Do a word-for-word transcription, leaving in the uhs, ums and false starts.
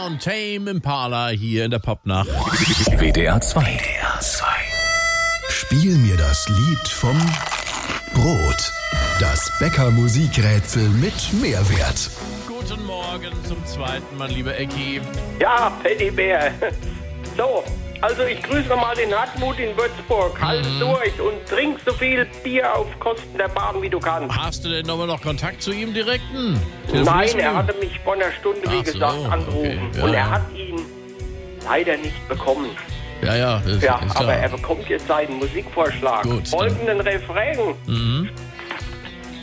und Tame Impala hier in der Popnacht. W D R zwei. W D R zwei. Spiel mir das Lied vom Brot. Das Bäcker-Musikrätsel mit Mehrwert. Guten Morgen zum zweiten Mal, lieber Ecki. Ja, Teddybär. So, also ich grüße nochmal den Hartmut in Würzburg. Halt Mhm. durch und trink so viel Bier auf Kosten der Bahn, wie du kannst. Hast du denn nochmal noch Kontakt zu ihm direkten? Nein, Telefonierst du er ihm? hatte mich vor einer Stunde, wie Ach so, gesagt, angerufen. okay, ja. Und er hat ihn leider nicht bekommen. Ja, ja, ist, Ja, ist aber klar. er bekommt jetzt seinen Musikvorschlag. Gut, Folgenden Refrain. Mhm.